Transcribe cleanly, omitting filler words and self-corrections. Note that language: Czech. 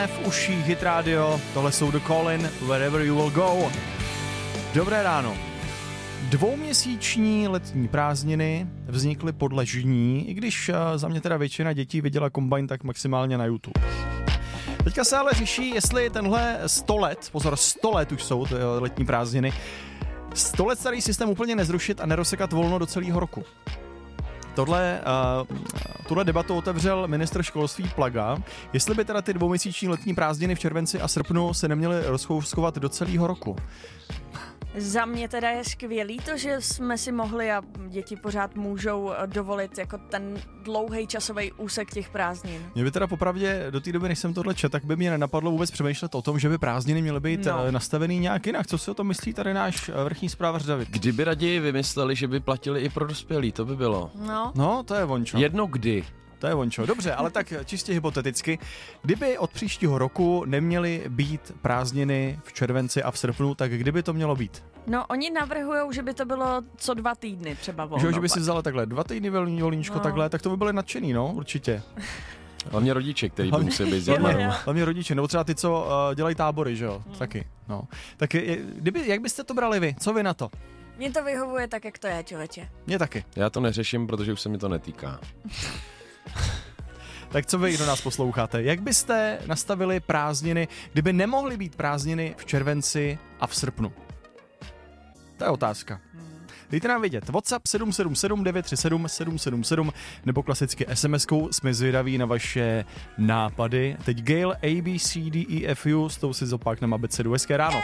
Jsme v uších Hit Radio, tohle jsou The Call-in, Wherever You Will Go. Dobré ráno. 2měsíční letní prázdniny vznikly podle žní, i když za mě teda většina dětí viděla Combine tak maximálně na YouTube. Teďka se ale řeší, jestli tenhle 100 let, pozor, 100 let už jsou ty letní prázdniny, 100 let starý systém úplně nezrušit a nerozsekat volno do celého roku. Tuhle debatu otevřel ministr školství Plaga, jestli by teda ty 2měsíční letní prázdniny v červenci a srpnu se neměly rozchouskovat do celého roku. Za mě teda je skvělý to, že jsme si mohli a děti pořád můžou dovolit jako ten dlouhý časový úsek těch prázdnin. Mě by teda popravdě do té doby, než jsem tohle četl, tak by mě nenapadlo vůbec přemýšlet o tom, že by prázdniny měly být nastavený nějak jinak. Co si o tom myslí tady náš vrchní zprávař David? Kdyby raději vymysleli, že by platili i pro dospělí, to by bylo. No, to je vončo. Jedno kdy. To je vončo. Dobře, ale tak čistě hypoteticky, kdyby od příštího roku neměly být prázdniny v červenci a v srpnu, tak kdyby to mělo být? No, oni navrhujou, že by to bylo co 2 týdny třeba volno. Že by si vzala takhle 2 týdny volníčko takhle, tak to by byly nadšený, no, určitě. Hlavně rodiče, který by museli být zajímavé. Hlavně rodiče, nebo třeba ty, co dělají tábory, že jo, taky, no. Tak jak byste to brali vy? Co vy na to? Mně to vyhovuje tak, jak to je, člověče. Mně taky. Já to neřeším, protože už se mi to netýká. Tak co vy, kdo nás posloucháte? Jak byste nastavili prázdniny, kdyby nemohly být prázdniny v červenci a v srpnu? To je otázka. Dejte nám vědět. WhatsApp 777 937 777 nebo klasicky SMS-kou. Jsme zvědaví na vaše nápady. Teď Gail ABCDEFU, s tou si zopakneme abecedu. Hezké ráno.